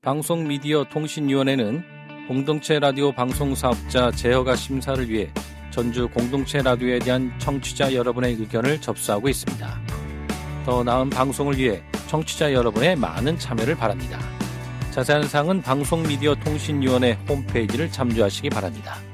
방송미디어통신위원회는 공동체 라디오 방송사업자 제허가 심사를 위해 전주 공동체 라디오에 대한 청취자 여러분의 의견을 접수하고 있습니다. 더 나은 방송을 위해 청취자 여러분의 많은 참여를 바랍니다. 자세한 사항은 방송미디어통신위원회 홈페이지를 참조하시기 바랍니다.